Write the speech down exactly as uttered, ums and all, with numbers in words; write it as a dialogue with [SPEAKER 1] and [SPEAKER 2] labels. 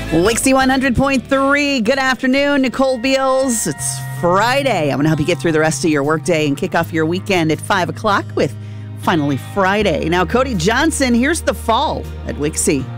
[SPEAKER 1] Wixie one hundred point three. Good afternoon, Nicole Beals. It's Friday. I'm going to help you get through the rest of your workday and kick off your weekend at five o'clock with Finally Friday. Now, Cody Johnson, here's the fall at Wixie.